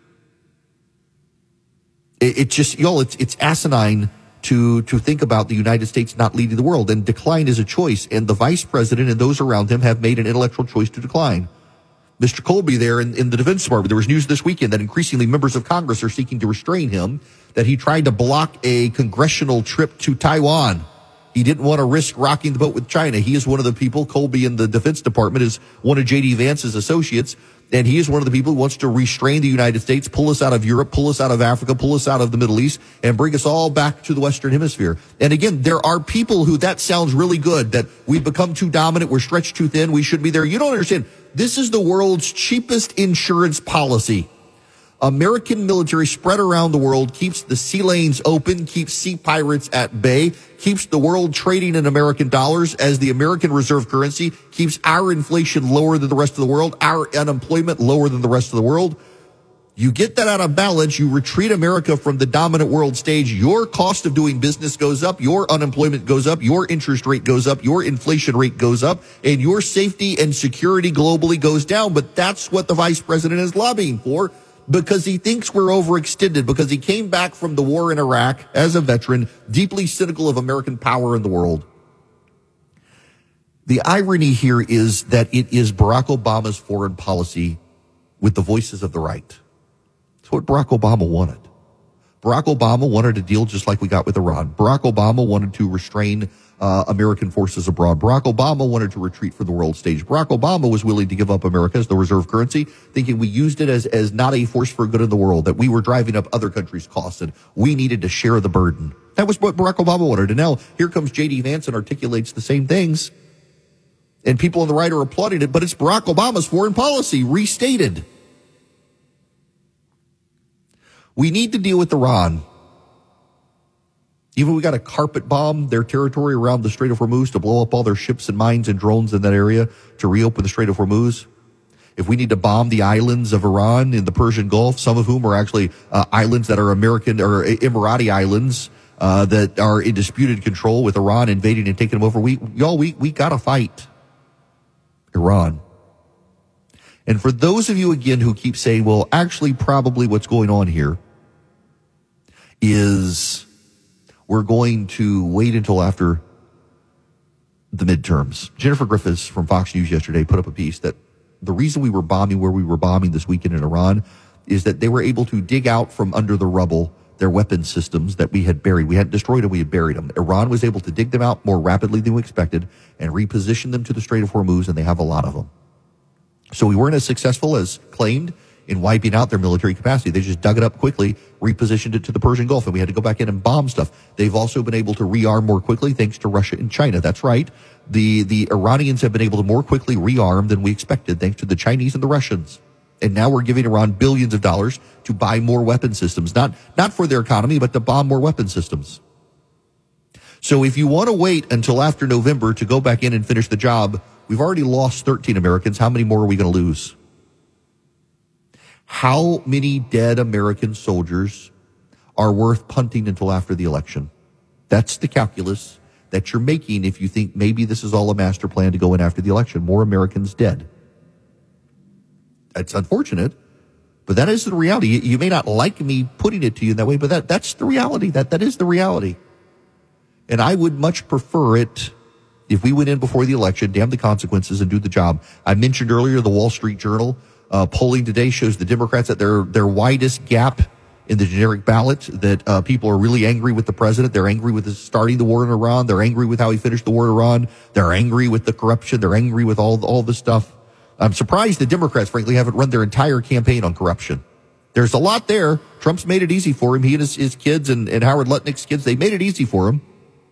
It, it just, y'all, it's, it's asinine to, to think about the United States not leading the world. And decline is a choice. And the vice president and those around him have made an intellectual choice to decline. Mister Colby there in, in the Defense Department, there was news this weekend that increasingly members of Congress are seeking to restrain him, that he tried to block a congressional trip to Taiwan. He didn't want to risk rocking the boat with China. He is one of the people, Colby in the Defense Department is one of J D. Vance's associates, and he is one of the people who wants to restrain the United States, pull us out of Europe, pull us out of Africa, pull us out of the Middle East, and bring us all back to the Western Hemisphere. And again, there are people who that sounds really good, that we've become too dominant, we're stretched too thin, we should be there. You don't understand. This is the world's cheapest insurance policy. American military spread around the world keeps the sea lanes open, keeps sea pirates at bay, keeps the world trading in American dollars as the American reserve currency, keeps our inflation lower than the rest of the world, our unemployment lower than the rest of the world. You get that out of balance, you retreat America from the dominant world stage, your cost of doing business goes up, your unemployment goes up, your interest rate goes up, your inflation rate goes up, and your safety and security globally goes down. But that's what the vice president is lobbying for, because he thinks we're overextended, because he came back from the war in Iraq as a veteran, deeply cynical of American power in the world. The irony here is that it is Barack Obama's foreign policy with the voices of the right. It's what Barack Obama wanted. Barack Obama wanted a deal just like we got with Iran. Barack Obama wanted to restrain uh, American forces abroad. Barack Obama wanted to retreat from the world stage. Barack Obama was willing to give up America as the reserve currency, thinking we used it as, as not a force for good in the world, that we were driving up other countries' costs and we needed to share the burden. That was what Barack Obama wanted. And now here comes J D. Vance and articulates the same things. And people on the right are applauding it, but it's Barack Obama's foreign policy restated. We need to deal with Iran. Even we got to carpet bomb their territory around the Strait of Hormuz to blow up all their ships and mines and drones in that area to reopen the Strait of Hormuz. If we need to bomb the islands of Iran in the Persian Gulf, some of whom are actually uh, islands that are American or Emirati islands uh, that are in disputed control with Iran invading and taking them over, we y'all we we got to fight Iran. And for those of you again who keep saying, well, actually probably what's going on here is we're going to wait until after the midterms. Jennifer Griffiths from Fox News yesterday put up a piece that the reason we were bombing where we were bombing this weekend in Iran is that they were able to dig out from under the rubble their weapon systems that we had buried. We hadn't destroyed them, we had buried them. Iran was able to dig them out more rapidly than we expected and reposition them to the Strait of Hormuz, and they have a lot of them. So we weren't as successful as claimed in wiping out their military capacity. They just dug it up quickly, repositioned it to the Persian Gulf, and we had to go back in and bomb stuff. They've also been able to rearm more quickly thanks to Russia and China. That's right. The, the Iranians have been able to more quickly rearm than we expected thanks to the Chinese and the Russians. And now we're giving Iran billions of dollars to buy more weapon systems, not, not for their economy, but to bomb more weapon systems. So if you want to wait until after November to go back in and finish the job, We've already lost thirteen Americans. How many more are we going to lose? How many dead American soldiers are worth punting until after the election? That's the calculus that you're making if you think maybe this is all a master plan to go in after the election. More Americans dead. It's unfortunate, but that is the reality. You, you may not like me putting it to you in that way, but that, that's the reality. That, that is the reality. And I would much prefer it if we went in before the election, damn the consequences, and do the job. I mentioned earlier the Wall Street Journal uh, polling today shows the Democrats at their, their widest gap in the generic ballot, that uh, people are really angry with the president. They're angry with his starting the war in Iran. They're angry with how he finished the war in Iran. They're angry with the corruption. They're angry with all, all the stuff. I'm surprised the Democrats, frankly, haven't run their entire campaign on corruption. There's a lot there. Trump's made it easy for him. He and his, his kids and, and Howard Lutnick's kids, they made it easy for him.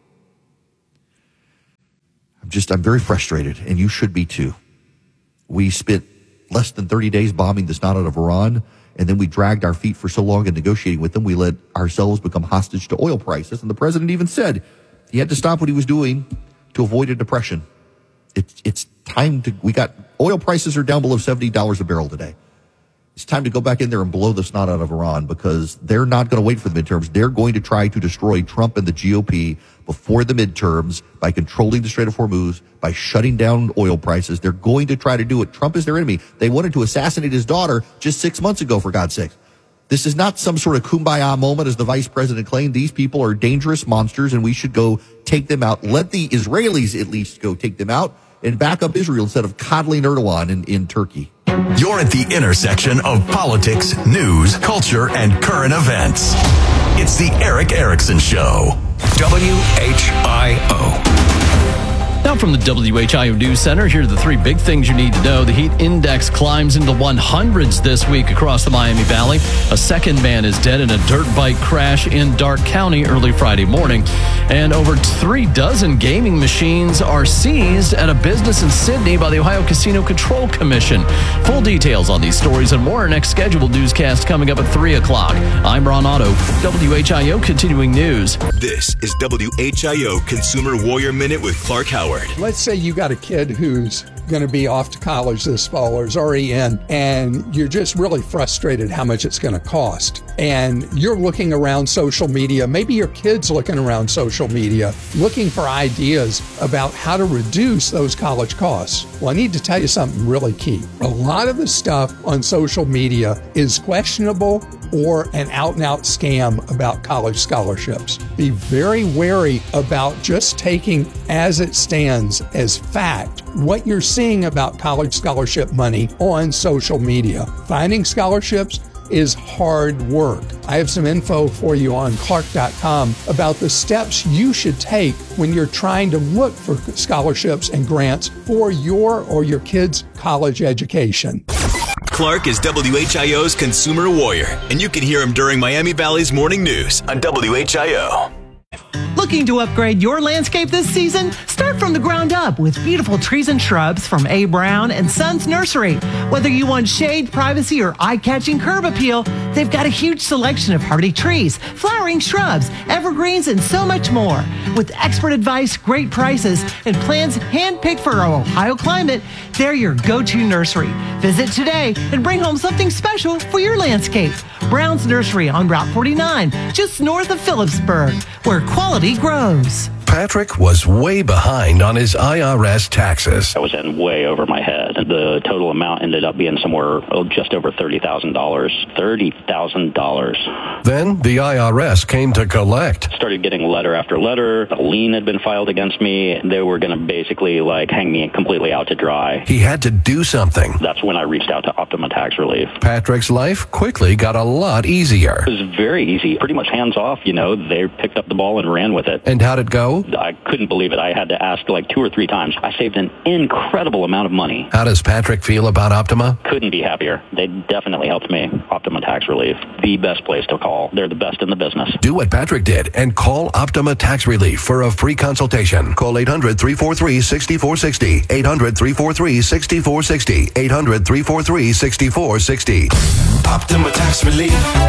I'm just, I'm very frustrated, and you should be too. We spent less than thirty days bombing the snot out of Iran, and then we dragged our feet for so long in negotiating with them, we let ourselves become hostage to oil prices. And the president even said he had to stop what he was doing to avoid a depression. It's, it's time to, we got, oil prices are down below seventy dollars a barrel today. It's time to go back in there and blow the snot out of Iran, because they're not going to wait for the midterms. They're going to try to destroy Trump and the G O P before the midterms by controlling the Strait of Hormuz, by shutting down oil prices. They're going to try to do it. Trump is their enemy. They wanted to assassinate his daughter just six months ago, for God's sake. This is not some sort of kumbaya moment, as the vice president claimed. These people are dangerous monsters, and we should go take them out. Let the Israelis at least go take them out and back up Israel instead of coddling Erdogan in, in Turkey. You're at the intersection of politics, news, culture, and current events. It's the Erick Erickson Show. W H I O. Now from the W H I O News Center, here are the three big things you need to know. The heat index climbs into one hundreds this week across the Miami Valley. A second man is dead in a dirt bike crash in Darke County early Friday morning. And over three dozen gaming machines are seized at a business in Sydney by the Ohio Casino Control Commission. Full details on these stories and more. Our next scheduled newscast coming up at three o'clock. I'm Ron Otto, W H I O Continuing News. This is W H I O Consumer Warrior Minute with Clark Howard. Let's say you got a kid who's going to be off to college this fall or is already in, and you're just really frustrated how much it's going to cost. And you're looking around social media, maybe your kid's looking around social media, looking for ideas about how to reduce those college costs. Well, I need to tell you something really key. A lot of the stuff on social media is questionable or an out-and-out scam about college scholarships. Be very wary about just taking as it stands as fact what you're seeing about college scholarship money on social media. Finding scholarships is hard work. I have some info for you on Clark dot com about the steps you should take when you're trying to look for scholarships and grants for your or your kids' college education. Clark is W H I O's consumer warrior, and you can hear him during Miami Valley's morning news on W H I O. Looking to upgrade your landscape this season? Start from the ground up with beautiful trees and shrubs from A. Brown and Sons Nursery. Whether you want shade, privacy, or eye-catching curb appeal, they've got a huge selection of hardy trees, flowering shrubs, evergreens, and so much more. With expert advice, great prices, and plans handpicked for our Ohio climate, they're your go-to nursery. Visit today and bring home something special for your landscape. Brown's Nursery on Route forty-nine, just north of Phillipsburg, where quality grows. Patrick was way behind on his I R S taxes. I was in way over my head. The total amount ended up being somewhere oh, just over thirty thousand dollars. thirty thousand dollars. Then the I R S came to collect. Started getting letter after letter. A lien had been filed against me. They were going to basically like hang me completely out to dry. He had to do something. That's when I reached out to Optima Tax Relief. Patrick's life quickly got a lot easier. It was very easy. Pretty much hands off, you know. They picked up the ball and ran with it. And how'd it go? I couldn't believe it. I had to ask like two or three times. I saved an incredible amount of money. How does Patrick feel about Optima? Couldn't be happier. They definitely helped me. Optima Tax Relief, the best place to call. They're the best in the business. Do what Patrick did and call Optima Tax Relief for a free consultation. Call eight hundred, three four three, six four six zero. eight hundred, three four three, six four six zero. eight hundred, three four three, six four six zero. Optima Tax Relief.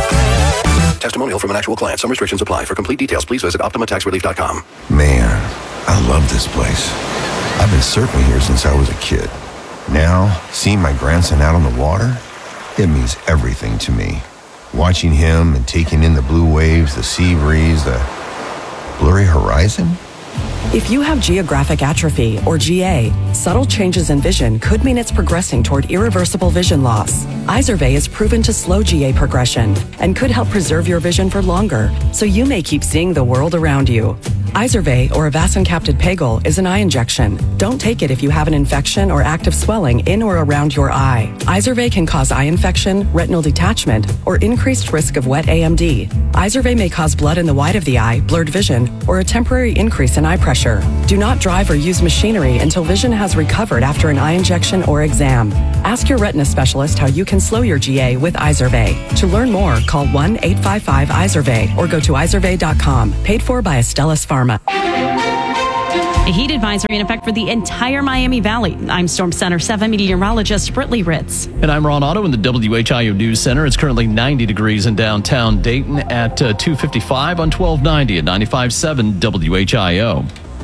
Testimonial from an actual client. Some restrictions apply. For complete details, please visit Optima Tax Relief dot com. Man, I love this place. I've been surfing here since I was a kid. Now, seeing my grandson out on the water, it means everything to me. Watching him and taking in the blue waves, the sea breeze, the blurry horizon. If you have geographic atrophy, or G A, subtle changes in vision could mean it's progressing toward irreversible vision loss. Izervay is proven to slow G A progression and could help preserve your vision for longer, so you may keep seeing the world around you. Izervay, or avacincaptad pegol, is an eye injection. Don't take it if you have an infection or active swelling in or around your eye. Izervay can cause eye infection, retinal detachment, or increased risk of wet A M D. Izervay may cause blood in the white of the eye, blurred vision, or a temporary increase in eye pressure. Do not drive or use machinery until vision has recovered after an eye injection or exam. Ask your retina specialist how you can slow your G A with Izervay. To learn more, call one eight five five Izervay or go to izervay dot com. Paid for by Astellas Pharma. A heat advisory in effect for the entire Miami Valley. I'm Storm Center seven meteorologist Britley Ritz. And I'm Ron Otto in the W H I O News Center. It's currently ninety degrees in downtown Dayton at uh, two fifty-five on twelve ninety at ninety-five point seven W H I O.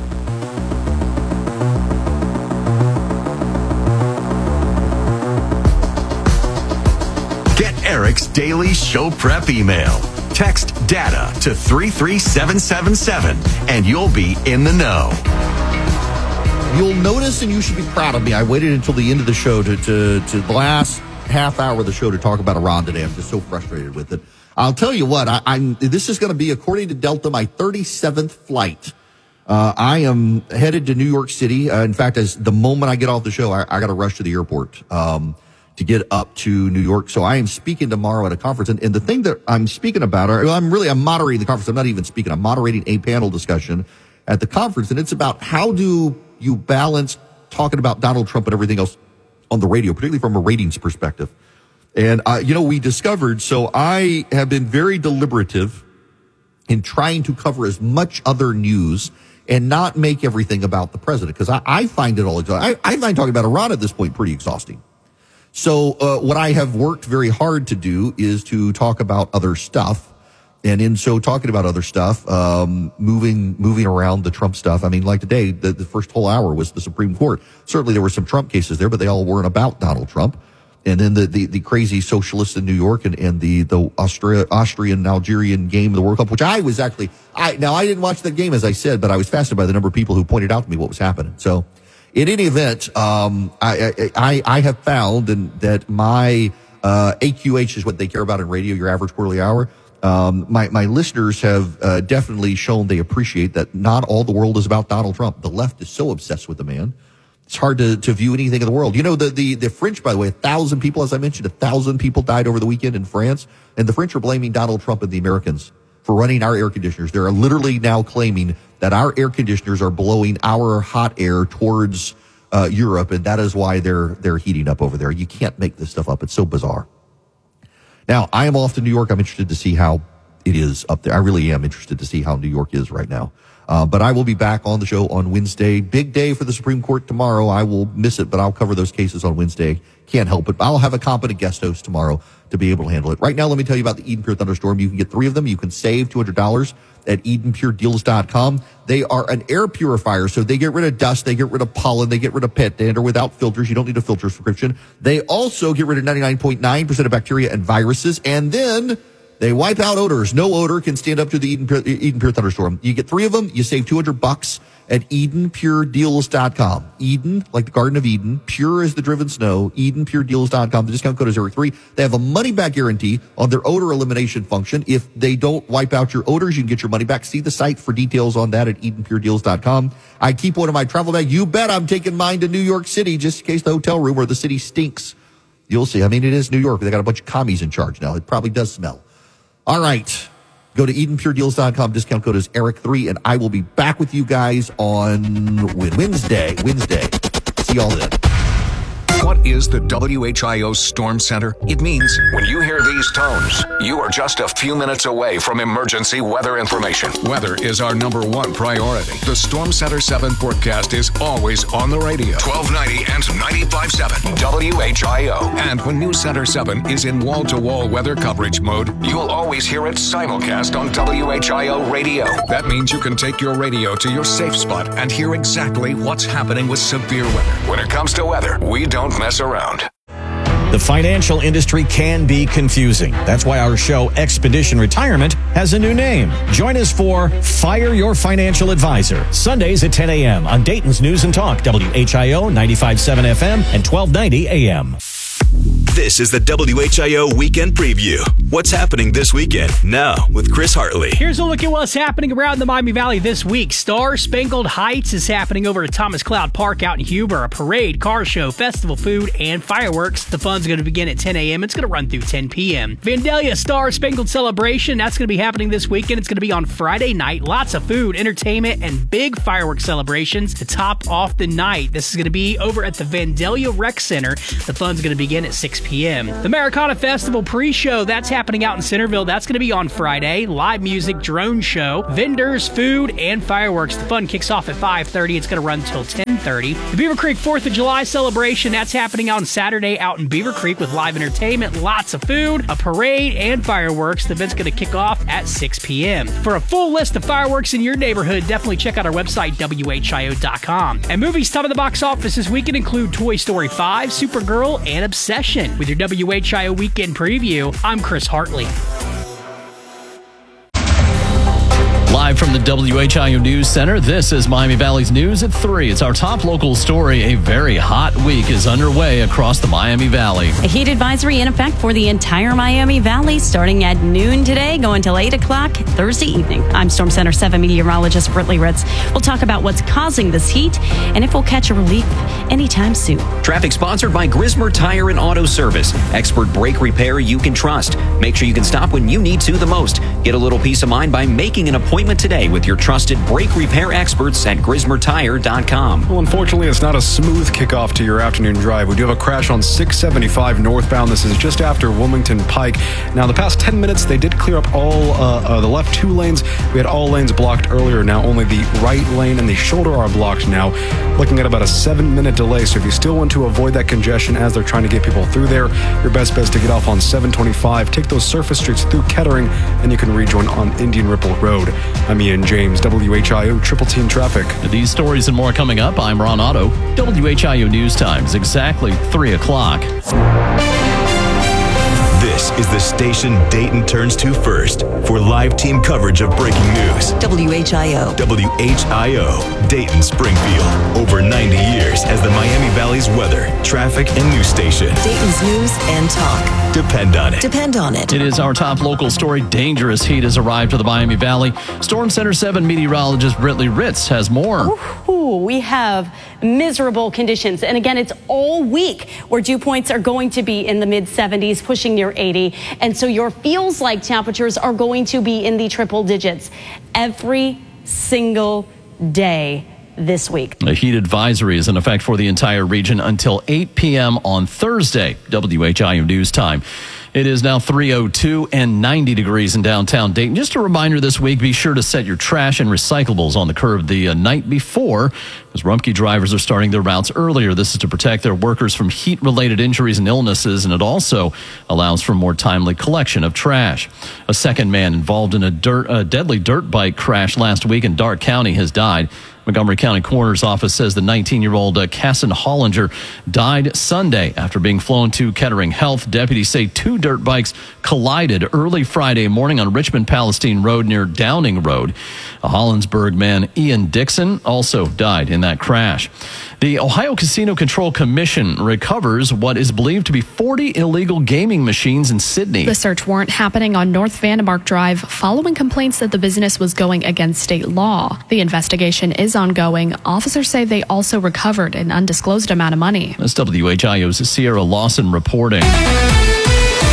Get Eric's daily show prep email. Text data to three three seven seven seven and you'll be in the know. You'll notice, and you should be proud of me, I waited until the end of the show to, to, to the last half hour of the show to talk about Iran today. I'm just so frustrated with it. I'll tell you what, I, I'm. this is going to be, according to Delta, my thirty-seventh flight. Uh, I am headed to New York City. Uh, in fact, as the moment I get off the show, I, I got to rush to the airport. Um, to get up to New York. So I am speaking tomorrow at a conference. And, and the thing that I'm speaking about, or I'm really, I'm moderating the conference. I'm not even speaking. I'm moderating a panel discussion at the conference. And it's about how do you balance talking about Donald Trump and everything else on the radio, particularly from a ratings perspective. And, uh, you know, we discovered, so I have been very deliberative in trying to cover as much other news and not make everything about the president. Because I, I find it all, I, I find talking about Iran at this point pretty exhausting. So uh, what I have worked very hard to do is to talk about other stuff. And in so talking about other stuff, um, moving moving around the Trump stuff, I mean, like today, the, the first whole hour was the Supreme Court. Certainly there were some Trump cases there, but they all weren't about Donald Trump. And then the, the, the crazy socialists in New York and, and the, the Austria, Austrian Algerian game of the World Cup, which I was actually, I now I didn't watch that game, as I said, but I was fascinated by the number of people who pointed out to me what was happening. So, in any event, um, I, I, I have found and that my, uh, A Q H is what they care about in radio, your average quarterly hour. Um, my, my listeners have, uh, definitely shown they appreciate that not all the world is about Donald Trump. The left is so obsessed with the man. It's hard to, to view anything in the world. You know, the, the, the French, by the way, a thousand people, as I mentioned, a thousand people died over the weekend in France. And the French are blaming Donald Trump and the Americans for running our air conditioners. They're literally now claiming that our air conditioners are blowing our hot air towards uh, Europe, and that is why they're they're heating up over there. You can't make this stuff up. It's so bizarre. Now, I am off to New York. I'm interested to see how it is up there. I really am interested to see how New York is right now. Uh, but I will be back on the show on Wednesday. Big day for the Supreme Court tomorrow. I will miss it, but I'll cover those cases on Wednesday. Can't help it. I'll have a competent guest host tomorrow to be able to handle it. Right now, let me tell you about the Eden Pure Thunderstorm. You can get three of them. You can save two hundred dollars at eden pure deals dot com. They are an air purifier, so they get rid of dust, they get rid of pollen, they get rid of pet dander without filters. You don't need a filter subscription. They also get rid of ninety-nine point nine percent of bacteria and viruses, and then they wipe out odors. No odor can stand up to the Eden Pure, Eden Pure Thunderstorm. You get three of them, you save two hundred bucks at eden pure deals dot com. Eden, like the Garden of Eden, pure as the driven snow, eden pure deals dot com. The discount code is Eric three. They have a money-back guarantee on their odor elimination function. If they don't wipe out your odors, you can get your money back. See the site for details on that at eden pure deals dot com. I keep one in my travel bag. You bet I'm taking mine to New York City just in case the hotel room or the city stinks. You'll see. I mean, it is New York. They got a bunch of commies in charge now. It probably does smell. All right. Go to eden pure deals dot com. Discount code is Eric three, and I will be back with you guys on Wednesday. Wednesday. See y'all then. What is the W H I O Storm Center? It means when you hear these tones, you are just a few minutes away from emergency weather information. Weather is our number one priority. The Storm Center seven forecast is always on the radio. twelve ninety and ninety-five point seven W H I O. And when News Center seven is in wall-to-wall weather coverage mode, you'll always hear it simulcast on W H I O radio. That means you can take your radio to your safe spot and hear exactly what's happening with severe weather. When it comes to weather, we don't mess around. The financial industry can be confusing. That's why our show, Expedition Retirement, has a new name. Join us for Fire Your Financial Advisor, Sundays at ten a.m. on Dayton's News and Talk, W H I O ninety-five point seven F M and twelve ninety A M. This is the W H I O Weekend Preview. What's happening this weekend? Now, with Chris Hartley. Here's a look at what's happening around the Miami Valley this week. Star Spangled Heights is happening over at Thomas Cloud Park out in Huber. A parade, car show, festival food, and fireworks. The fun's going to begin at ten a.m. It's going to run through ten p.m. Vandalia Star Spangled Celebration, that's going to be happening this weekend. It's going to be on Friday night. Lots of food, entertainment, and big fireworks celebrations to top off the night. This is going to be over at the Vandalia Rec Center. The fun's going to begin at six p.m. The Americana Festival pre-show, that's happening out in Centerville. That's going to be on Friday. Live music, drone show, vendors, food, and fireworks. The fun kicks off at five thirty. It's going to run until ten thirty. The Beaver Creek fourth of July celebration, that's happening on Saturday out in Beaver Creek with live entertainment, lots of food, a parade, and fireworks. The event's going to kick off at six p.m. For a full list of fireworks in your neighborhood, definitely check out our website, W H I O dot com. And movies top of the box office this weekend include Toy Story five, Supergirl, and Obsession. With your W H I O Weekend Preview, I'm Chris Hartley. Live from the W H I O News Center, this is Miami Valley's News at three. It's our top local story. A very hot week is underway across the Miami Valley. A heat advisory in effect for the entire Miami Valley starting at noon today, going till eight o'clock Thursday evening. I'm Storm Center seven meteorologist Britley Ritz. We'll talk about what's causing this heat and if we'll catch a relief anytime soon. Traffic sponsored by Grismer Tire and Auto Service. Expert brake repair you can trust. Make sure you can stop when you need to the most. Get a little peace of mind by making an appointment today with your trusted brake repair experts at Grismer Tire dot com. Well, unfortunately, it's not a smooth kickoff to your afternoon drive. We do have a crash on six seventy-five northbound. This is just after Wilmington Pike. Now, the past ten minutes, they did clear up all uh, uh, the left two lanes. We had all lanes blocked earlier. Now, only the right lane and the shoulder are blocked now. Looking at about a seven-minute delay. So if you still want to avoid that congestion as they're trying to get people through there, your best bet is to get off on seven twenty-five. Take those surface streets through Kettering, and you can rejoin on Indian Ripple Road. I'm Ian James, W H I O Triple Team Traffic. These stories and more coming up. I'm Ron Otto. W H I O News Times, exactly three o'clock. This is the station Dayton turns to first for live team coverage of breaking news. W H I O. W H I O, Dayton Springfield. Over ninety years as the Miami Valley's weather, traffic, and news station. Dayton's news and talk. Depend on it. Depend on it. It is our top local story. Dangerous heat has arrived to the Miami Valley. Storm Center seven meteorologist Britley Ritz has more. Ooh, we have miserable conditions. And again, it's all week where dew points are going to be in the mid seventies, pushing near eighty. And so your feels like temperatures are going to be in the triple digits every single day this week. A heat advisory is in effect for the entire region until eight p.m. on Thursday. W H I O News Time. It is now three oh two and ninety degrees in downtown Dayton. Just a reminder this week, be sure to set your trash and recyclables on the curb the uh, night before, because Rumpke drivers are starting their routes earlier. This is to protect their workers from heat-related injuries and illnesses, and it also allows for more timely collection of trash. A second man involved in a, dirt, a deadly dirt bike crash last week in Darke County has died. Montgomery County Coroner's Office says the nineteen-year-old uh, Casson Hollinger died Sunday after being flown to Kettering Health. Deputies say two dirt bikes collided early Friday morning on Richmond Palestine Road near Downing Road. A Hollinsburg man, Ian Dixon, also died in that crash. The Ohio Casino Control Commission recovers what is believed to be forty illegal gaming machines in Sydney. The search warrant happening on North Vandermark Drive following complaints that the business was going against state law. The investigation is ongoing. Officers say they also recovered an undisclosed amount of money. That's W H I O's Sierra Lawson reporting.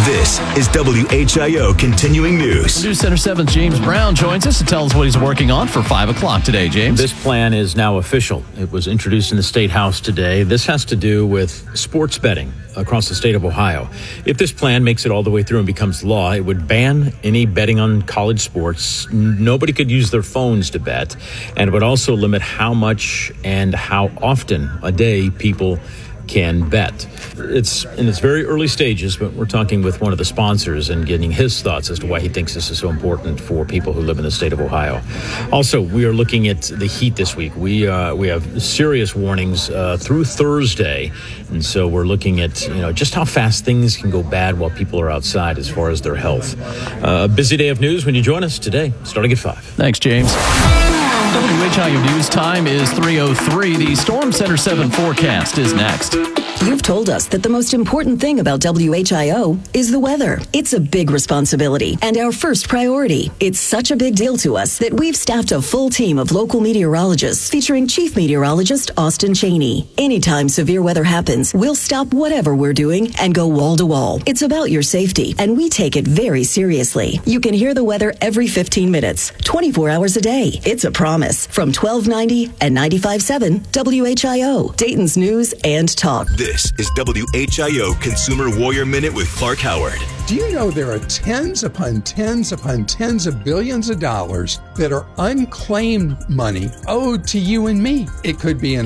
This is W H I O Continuing News. News Center seven's James Brown joins us to tell us what he's working on for five o'clock today, James. This plan is now official. It was introduced in the State House today. This has to do with sports betting across the state of Ohio. If this plan makes it all the way through and becomes law, it would ban any betting on college sports. Nobody could use their phones to bet. And it would also limit how much and how often a day people can bet. It's in its very early stages, but we're talking with one of the sponsors and getting his thoughts as to why he thinks this is so important for people who live in the state of Ohio. Also, we are looking at the heat this week. We uh, we have serious warnings uh, through Thursday, and so we're looking at you know just how fast things can go bad while people are outside as far as their health. Uh, a busy day of news when you join us today, starting at five. Thanks, James. W H I O News time is three oh three. The Storm Center seven forecast is next. You've told us that the most important thing about W H I O is the weather. It's a big responsibility and our first priority. It's such a big deal to us that we've staffed a full team of local meteorologists featuring Chief Meteorologist Austin Cheney. Anytime severe weather happens, we'll stop whatever we're doing and go wall to wall. It's about your safety, and we take it very seriously. You can hear the weather every fifteen minutes, twenty-four hours a day. It's a promise. From twelve ninety and ninety-five point seven W H I O, Dayton's News and Talk. This is W H I O Consumer Warrior Minute with Clark Howard. Do you know there are tens upon tens upon tens of billions of dollars that are unclaimed money owed to you and me? It could be an